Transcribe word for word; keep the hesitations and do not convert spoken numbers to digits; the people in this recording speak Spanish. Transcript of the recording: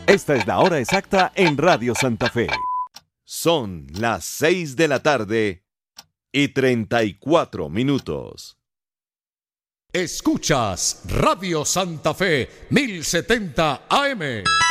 Esta es la hora exacta en Radio Santa Fe. Son las seis de la tarde y treinta y cuatro minutos. Escuchas Radio Santa Fe mil setenta A M.